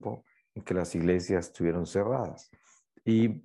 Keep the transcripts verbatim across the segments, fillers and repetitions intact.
en que las iglesias estuvieron cerradas. Y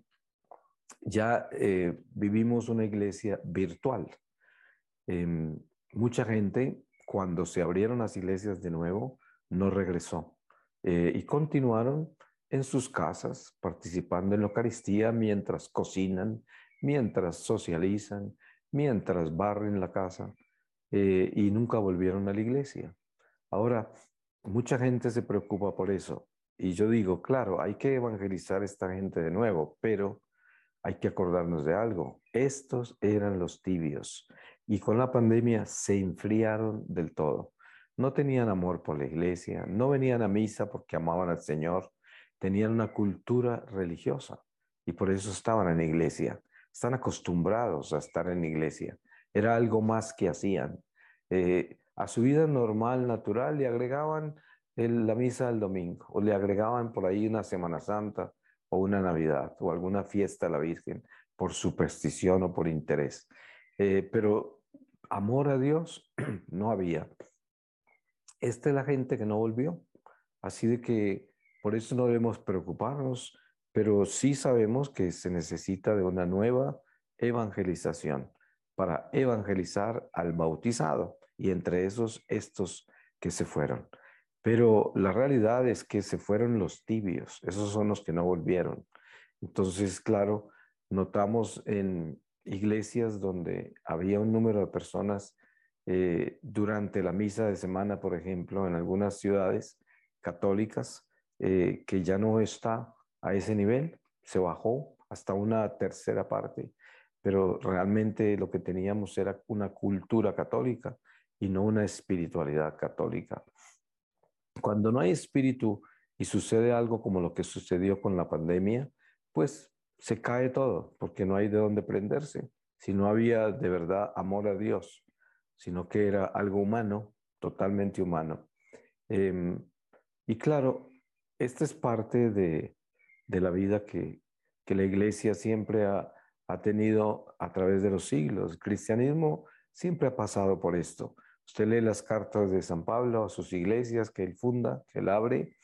ya eh, vivimos una iglesia virtual. Eh, Mucha gente, cuando se abrieron las iglesias de nuevo, no regresó eh, y continuaron en sus casas participando en la Eucaristía mientras cocinan, mientras socializan, mientras barren la casa eh, y nunca volvieron a la iglesia. Ahora, mucha gente se preocupa por eso y yo digo, claro, hay que evangelizar a esta gente de nuevo, pero hay que acordarnos de algo. Estos eran los tibios y con la pandemia se enfriaron del todo. No tenían amor por la iglesia, no venían a misa porque amaban al Señor, tenían una cultura religiosa y por eso estaban en la iglesia. Están acostumbrados a estar en la iglesia. Era algo más que hacían. Eh, a su vida normal, natural, le agregaban el- la misa del domingo o le agregaban por ahí una Semana Santa o una Navidad o alguna fiesta a la Virgen por superstición o por interés. Eh, pero amor a Dios no había. Esta es la gente que no volvió. Así de que por eso no debemos preocuparnos, pero sí sabemos que se necesita de una nueva evangelización para evangelizar al bautizado y entre esos estos que se fueron. Pero la realidad es que se fueron los tibios, esos son los que no volvieron. Entonces, claro, notamos en iglesias donde había un número de personas eh, durante la misa de semana, por ejemplo, en algunas ciudades católicas, eh, que ya no está a ese nivel, se bajó hasta una tercera parte, pero realmente lo que teníamos era una cultura católica y no una espiritualidad católica. Cuando no hay espíritu y sucede algo como lo que sucedió con la pandemia, pues se cae todo, porque no hay de dónde prenderse. Si no había de verdad amor a Dios, sino que era algo humano, totalmente humano. Eh, y claro, esta es parte de, de la vida que, que la iglesia siempre ha, ha tenido a través de los siglos. El cristianismo siempre ha pasado por esto. Usted lee las cartas de San Pablo a sus iglesias que él funda, que él abre,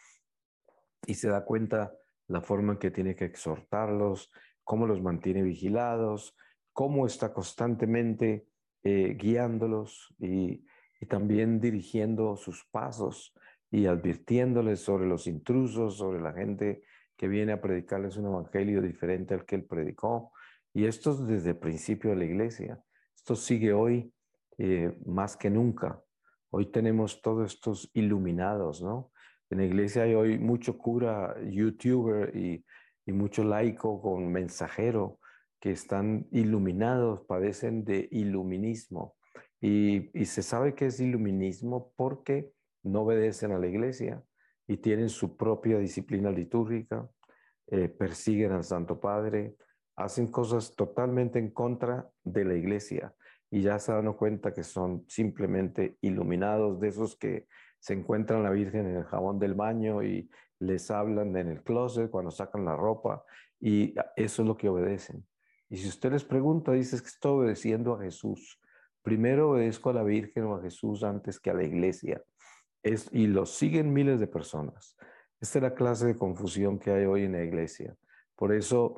y se da cuenta la forma en que tiene que exhortarlos, cómo los mantiene vigilados, cómo está constantemente eh, guiándolos y, y también dirigiendo sus pasos y advirtiéndoles sobre los intrusos, sobre la gente que viene a predicarles un evangelio diferente al que él predicó. Y esto es desde el principio de la iglesia. Esto sigue hoy eh, más que nunca. Hoy tenemos todos estos iluminados, ¿no? En la iglesia hay hoy mucho cura, youtuber y, y mucho laico con mensajero que están iluminados, padecen de iluminismo. Y, y se sabe que es iluminismo porque no obedecen a la iglesia y tienen su propia disciplina litúrgica, eh, persiguen al Santo Padre, hacen cosas totalmente en contra de la iglesia y ya se dan cuenta que son simplemente iluminados, de esos que se encuentran la Virgen en el jabón del baño y les hablan en el closet cuando sacan la ropa y eso es lo que obedecen. Y si usted les pregunta, dices que estoy obedeciendo a Jesús. Primero obedezco a la Virgen o a Jesús antes que a la iglesia. Es, y lo siguen miles de personas. Esta es la clase de confusión que hay hoy en la iglesia. Por eso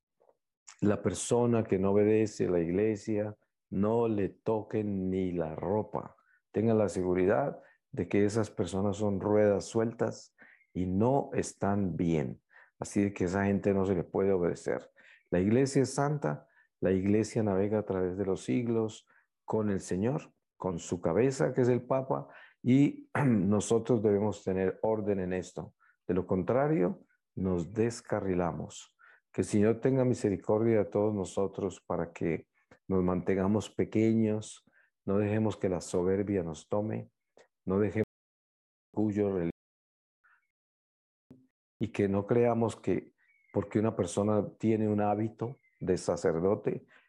la persona que no obedece a la iglesia, no le toquen ni la ropa. Tengan la seguridad de que esas personas son ruedas sueltas y no están bien. Así de que esa gente no se le puede obedecer. La iglesia es santa, la iglesia navega a través de los siglos con el Señor, con su cabeza, que es el Papa, y nosotros debemos tener orden en esto. De lo contrario, nos descarrilamos. Que el Señor tenga misericordia de todos nosotros para que nos mantengamos pequeños, no dejemos que la soberbia nos tome, no dejemos el orgullo religioso y que no creamos que porque una persona tiene un hábito de sacerdote,